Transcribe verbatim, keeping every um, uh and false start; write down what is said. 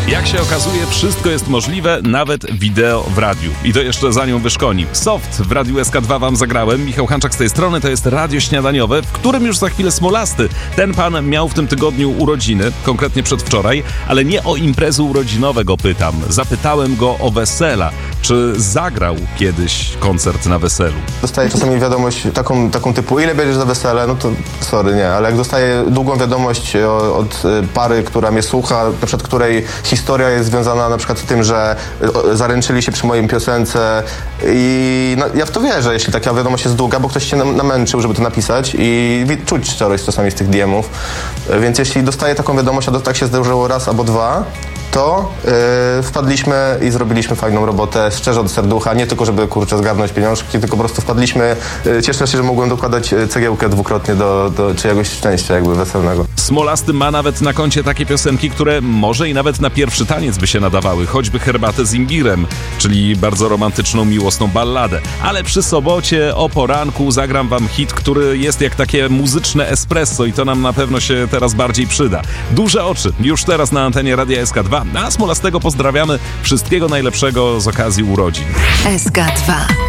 Jak się okazuje, wszystko jest możliwe, nawet wideo w radiu. I to jeszcze za nią wyszkoni. Soft w Radiu S K dwa wam zagrałem. Michał Hanczak z tej strony, to jest radio śniadaniowe, w którym już za chwilę Smolasty. Ten pan miał w tym tygodniu urodziny, konkretnie przedwczoraj, ale nie o imprezy urodzinowe go pytam. Zapytałem go o wesela. Czy zagrał kiedyś koncert na weselu? Dostaję czasami wiadomość taką, taką typu, ile bierzesz za wesele? No to sorry, nie, ale jak dostaję długą wiadomość od pary, która mnie słucha, na przykład której historia jest związana na przykład z tym, że zaręczyli się przy mojej piosence i no, ja w to wierzę, jeśli taka wiadomość jest długa, bo ktoś się namęczył, żeby to napisać i czuć szczerość czasami z tych D M-ów, więc jeśli dostaję taką wiadomość, a to tak się zdarzyło raz albo dwa, to yy, wpadliśmy i zrobiliśmy fajną robotę, szczerze od serducha, nie tylko żeby kurczę zgarnąć pieniążki, tylko po prostu wpadliśmy. Yy, cieszę się, że mogłem dokładać cegiełkę dwukrotnie do, do czyjegoś szczęścia jakby weselnego. Smolasty ma nawet na koncie takie piosenki, które może i nawet na pierwszy taniec by się nadawały, choćby Herbatę z imbirem, czyli bardzo romantyczną, miłosną balladę. Ale przy sobocie o poranku zagram wam hit, który jest jak takie muzyczne espresso i to nam na pewno się teraz bardziej przyda. Duże oczy, już teraz na antenie Radia S K dwa. A Smolastego pozdrawiamy. Wszystkiego najlepszego z okazji urodzin. S K dwa.